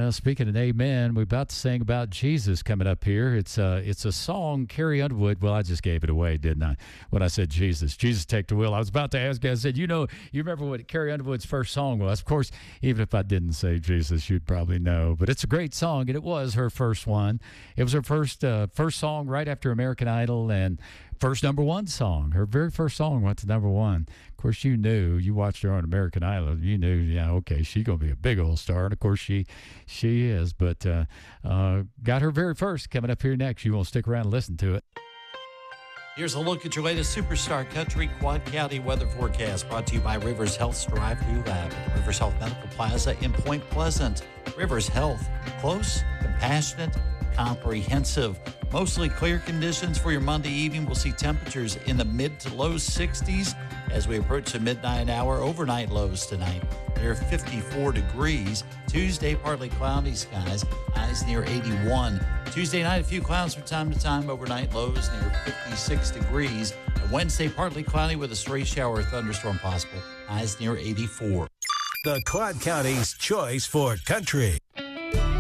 Speaking of amen, we're about to sing about Jesus coming up here. It's a song, Carrie Underwood. Well, I just gave it away, didn't I? When I said Jesus, take the wheel. I was about to ask you, I said, you remember what Carrie Underwood's first song was? Of course, even if I didn't say Jesus, you'd probably know. But it's a great song, and it was her first one. It was her first song right after American Idol, and first number one song. Her very first song went to number one. Of course, you watched her on American Idol. You knew, yeah, okay, she's going to be a big old star. And, of course, she is. But got her very first coming up here next. You won't stick around and listen to it. Here's a look at your latest Superstar Country Quad County weather forecast, brought to you by Rivers Health's Drive-Thru Lab at the Rivers Health Medical Plaza in Point Pleasant. Rivers Health, close, compassionate, comprehensive. Mostly clear conditions for your Monday evening. We'll see temperatures in the mid to low 60s as we approach the midnight hour. Overnight lows tonight near 54 degrees. Tuesday, partly cloudy skies, highs near 81. Tuesday night, a few clouds from time to time. Overnight lows near 56 degrees. And Wednesday, partly cloudy with a stray shower or thunderstorm possible. Highs near 84. The Quad County's choice for country.